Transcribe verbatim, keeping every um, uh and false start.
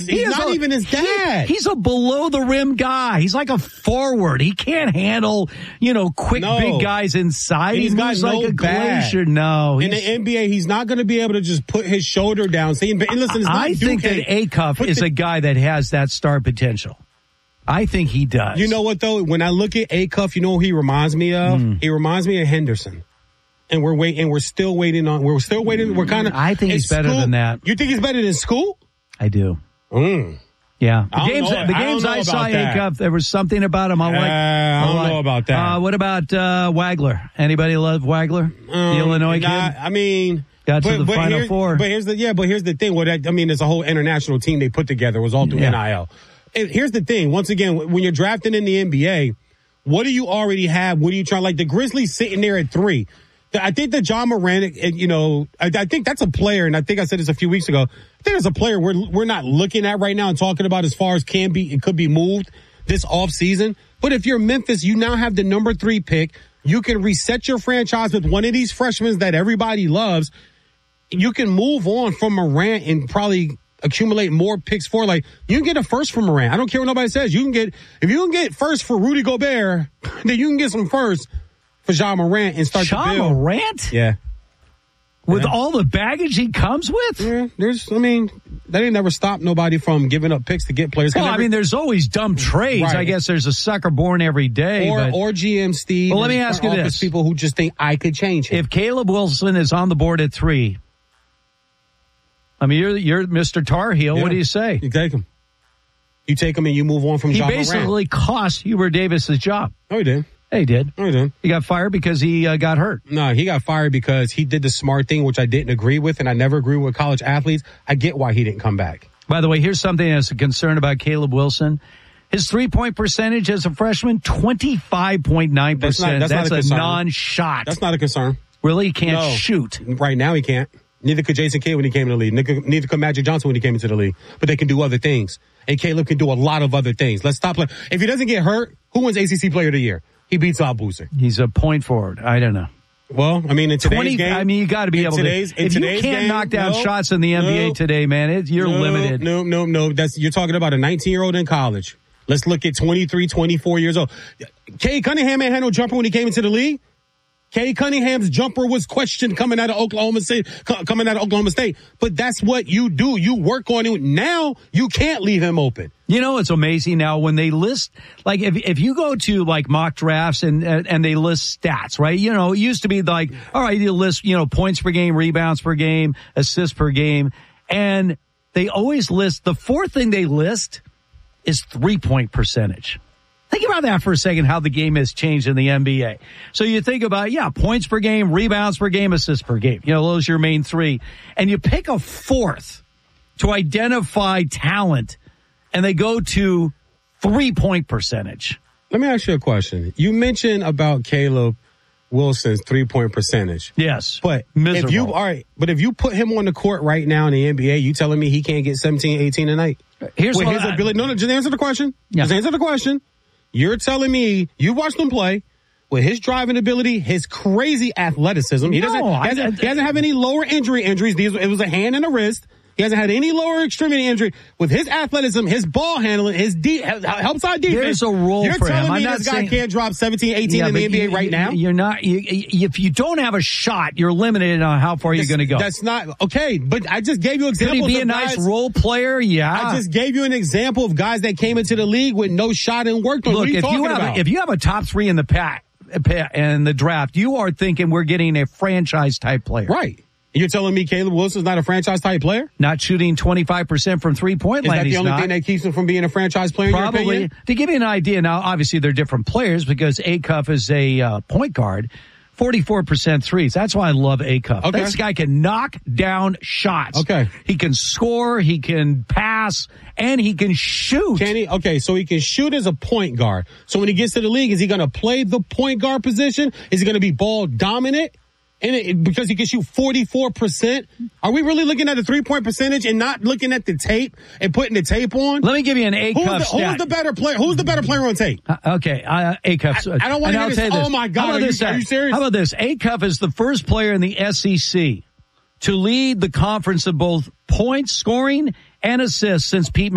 he's not a, even his dad. He, he's a below-the-rim guy. He's like a forward. He can't handle, you know, quick, no. big guys inside. He's he got moves no like a bag. glacier. No. In the N B A, he's not going to be able to just put his shoulder down. See, and listen, it's not I think Duke. that Acuff is the, a guy that has that star potential. I think he does. You know what, though? When I look at Acuff, you know who he reminds me of? Mm. He reminds me of Henderson. And we're waiting. We're still waiting on. We're still waiting. We're kind of. I think he's better school, than that. You think he's better than School? I do. Mm. Yeah. The I games. know, The games I, I saw Acuff, there was something about him. I like. Uh, I don't like, know about that. Uh, what about uh, Wagler? Anybody love Wagler? Um, the Illinois not, kid. I mean. Got but, to the but Final Four. But here's the yeah. But here's the thing. What I, I mean, it's a whole international team they put together. It was all through yeah. N I L. And here's the thing. Once again, when you're drafting in the N B A, what do you already have? What are you trying? Like the Grizzlies sitting there at three. I think that John Moran, you know, I, I think that's a player, and I think I said this a few weeks ago. I think there's a player we're we're not looking at right now and talking about as far as can be, it could be moved this offseason. But if you're Memphis, you now have the number three pick. You can reset your franchise with one of these freshmen that everybody loves. You can move on from Morant and probably accumulate more picks for. Like, you can get a first from Morant. I don't care what nobody says. You can get, if you can get first for Rudy Gobert, then you can get some first for Ja Morant and start Ja to build. Morant? Yeah. With yeah. all the baggage he comes with? Yeah, there's, I mean, that ain't never stopped nobody from giving up picks to get players. Well, never, I mean, there's always dumb trades. Right. I guess there's a sucker born every day. Or, but, or G M Steve. Well, let me ask you this. People who just think I could change him. If Caleb Wilson is on the board at three, I mean, you're you're Mister Tar Heel. Yeah. What do you say? You take him. You take him and you move on from He Ja basically Morant. cost Hubert Davis's job. Oh, he did. He did. Oh, he did. He got fired because he uh, got hurt. No, he got fired because he did the smart thing, which I didn't agree with, and I never agree with college athletes. I get why he didn't come back. By the way, here's something that's a concern about Caleb Wilson. His three-point percentage as a freshman, twenty-five point nine percent. That's, not, that's, that's not a, a non-shot. That's not a concern. Really? He can't no. shoot. Right now he can't. Neither could Jason Kidd when he came in the league. Neither, neither could Magic Johnson when he came into the league. But they can do other things. And Caleb can do a lot of other things. Let's stop playing. If he doesn't get hurt, who wins A C C Player of the Year? He beats Al Boozer. He's a point forward. I don't know. Well, I mean, in today's twenty, game. I mean, you got to be able today's, to. If you can't game, knock down no, shots in the N B A no, today, man, it, you're no, limited. No, no, no. That's, you're talking about a nineteen-year-old in college. Let's look at twenty-three, twenty-four years old. Cade Cunningham ain't had no jumper when he came into the league. Cade Cunningham's jumper was questioned coming out of Oklahoma State, coming out of Oklahoma State. But that's what you do. You work on it. Now you can't leave him open. You know, it's amazing now when they list, like if if you go to like mock drafts and and they list stats, right? You know, it used to be like, all right, you list, you know, points per game, rebounds per game, assists per game. And they always list, the fourth thing they list is three-point percentage. Think about that for a second, how the game has changed in the N B A. So you think about, yeah, points per game, rebounds per game, assists per game. You know, those are your main three. And you pick a fourth to identify talent, and they go to three-point percentage. Let me ask you a question. You mentioned about Caleb Wilson's three-point percentage. Yes. But miserable. if you, all right, but if you put him on the court right now in the N B A, you telling me he can't get seventeen, eighteen a night? Here's With what his I, ability. No, no, just answer the question. Yeah. Just answer the question. You're telling me you watched him play with his driving ability, his crazy athleticism. He doesn't, No, he, hasn't I, I, he hasn't have any lower injury injuries. These, it was a hand and a wrist. He hasn't had any lower extremity injury. With his athleticism, his ball handling, his de- help side defense. There's a role You're for him. telling I'm me not this guy saying, can't drop seventeen, eighteen yeah, in the N B A you, right now? You're not. You, if you don't have a shot, you're limited on how far That's, you're going to go. That's not okay. But I just gave you Could examples. he be a of nice guys, role player? Yeah. I just gave you an example of guys that came into the league with no shot and worked on. Look, what are you if talking you have about? a, if you have a top three in the pack in the draft, you are thinking we're getting a franchise type player, right? You're telling me Caleb Wilson's not a franchise type player? Not shooting twenty-five percent from three point Is line. that the He's only not. thing that keeps him from being a franchise player? Probably. In your opinion? To give you an idea, now obviously they're different players because Acuff is a uh, point guard. forty-four percent threes. That's why I love Acuff. Okay. This guy can knock down shots. Okay. He can score, he can pass, and he can shoot. Can he? Okay, so he can shoot as a point guard. So when he gets to the league, is he going to play the point guard position? Is he going to be ball dominant? And it, because he can shoot forty-four percent? Are we really looking at the three-point percentage and not looking at the tape and putting the tape on? Let me give you an Acuff Who's the, stat. who's the better player? Who's the better player on tape? Uh, okay, uh, Acuff. I, I don't want to hear this. Oh, my God. How about Are, this, you, are you serious? How about this? Acuff is the first player in the S E C to lead the conference of both points, scoring, and assists since Pete